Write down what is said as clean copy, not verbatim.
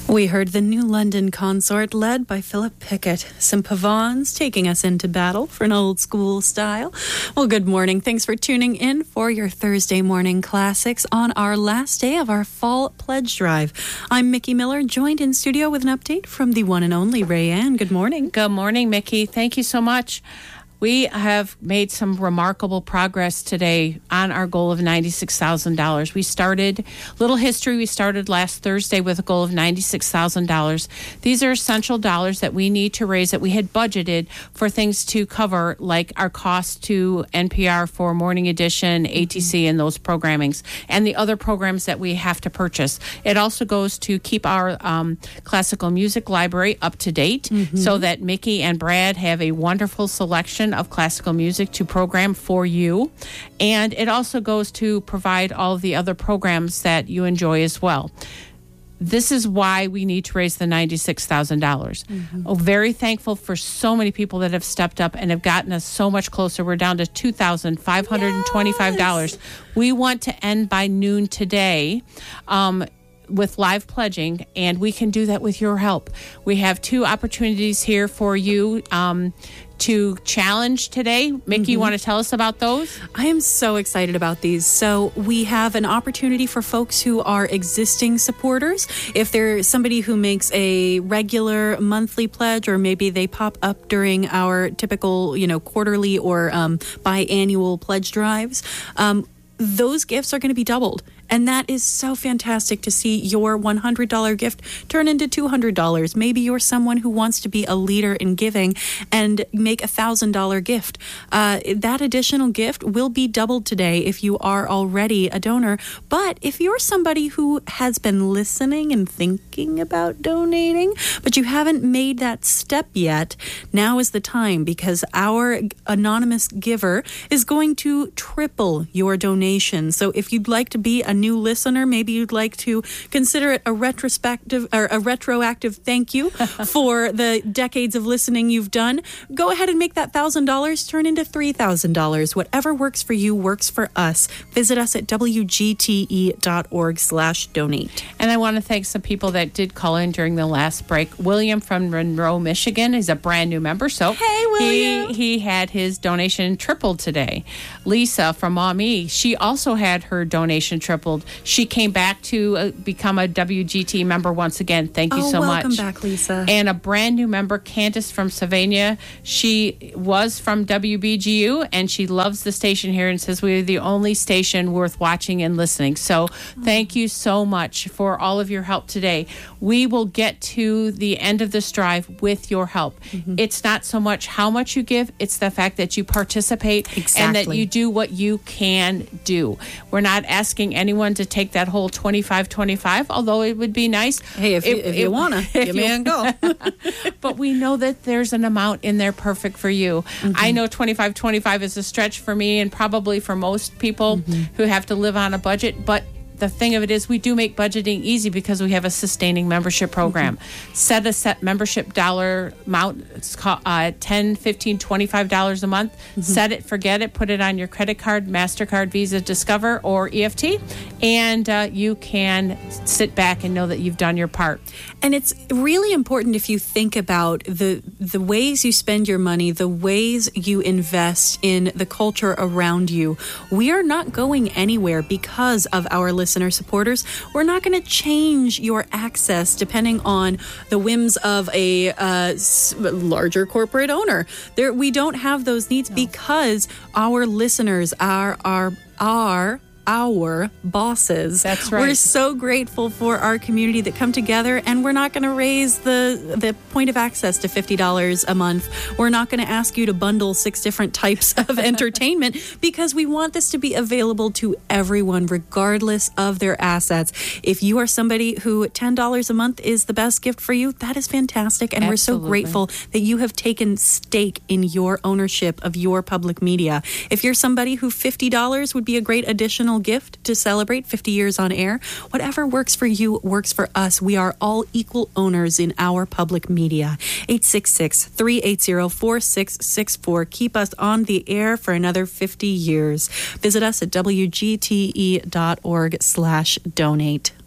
We heard the New London Consort led by Philip Pickett. Some pavans taking us into battle for an old school style. Well, good morning. Thanks for tuning in for your Thursday morning classics on our last day of our fall pledge drive. I'm Mickey Miller, joined in studio with an update from the one and only Rayanne. Good morning. Good morning, Mickey. Thank you so much. We have made some remarkable progress today on our goal of $96,000. We started last Thursday with a goal of $96,000. These are essential dollars that we need to raise that we had budgeted for things to cover, like our cost to NPR for Morning Edition, ATC, and those programmings, and the other programs that we have to purchase. It also goes to keep our classical music library up to date so that Mickey and Brad have a wonderful selection of classical music to program for you. And it also goes to provide all of the other programs that you enjoy as well. This is why we need to raise the $96,000. Very thankful for so many people that have stepped up and have gotten us so much closer. We're down to $2,525. Yes. We want to end by noon today with live pledging, and we can do that with your help. We have two opportunities here for you to challenge today. Mickey, you want to tell us about those? I am so excited about these. So we have an opportunity for folks who are existing supporters. If there's somebody who makes a regular monthly pledge, or maybe they pop up during our typical, quarterly or biannual pledge drives, those gifts are going to be doubled. And that is so fantastic to see your $100 gift turn into $200. Maybe you're someone who wants to be a leader in giving and make $1,000 gift. That additional gift will be doubled today if you are already a donor. But if you're somebody who has been listening and thinking about donating, but you haven't made that step yet, now is the time, because our anonymous giver is going to triple your donation. So if you'd like to be a new listener, maybe you'd like to consider it a retrospective or a retroactive thank you for the decades of listening you've done. Go ahead and make that $1,000 turn into $3,000. Whatever works for you works for us. Visit us at wgte.org/donate. And I want to thank some people that did call in during the last break. William from Monroe, Michigan is a brand new member, so hey, William. He had his donation tripled today. Lisa from Maumee, she also had her donation tripled. She came back to become a WGT member once again. Thank you so much. Welcome back, Lisa. And a brand new member, Candace from Sylvania. She was from WBGU, and she loves the station here and says we're the only station worth watching and listening. So thank you so much for all of your help today. We will get to the end of this drive with your help. It's not so much how much you give, it's the fact that you participate and that you do what you can do. We're not asking anyone to take that whole 25-25, although it would be nice. Hey, if you want to, give me a go. But we know that there's an amount in there perfect for you. I know 25-25 is a stretch for me and probably for most people who have to live on a budget, but the thing of it is we do make budgeting easy because we have a sustaining membership program. Set a set membership dollar amount. It's called $10, $15, $25 a month. Set it, forget it, put it on your credit card, MasterCard, Visa, Discover, or EFT, and you can sit back and know that you've done your part. And it's really important, if you think about the ways you spend your money, the ways you invest in the culture around you. We are not going anywhere because of our listeners and supporters. We're not going to change your access depending on the whims of a larger corporate owner. We don't have those needs because our listeners are our bosses. That's right. We're so grateful for our community that come together, and we're not going to raise the point of access to $50 a month. We're not going to ask you to bundle 6 different types of entertainment because we want this to be available to everyone regardless of their assets. If you are somebody who $10 a month is the best gift for you, that is fantastic, and Absolutely. We're so grateful that you have taken stake in your ownership of your public media. If you're somebody who $50 would be a great additional gift to celebrate 50 years on air, whatever works for you works for us. We are all equal owners in our public media. 866-380-4664. Keep us on the air for another 50 years. Visit us at wgte.org/donate.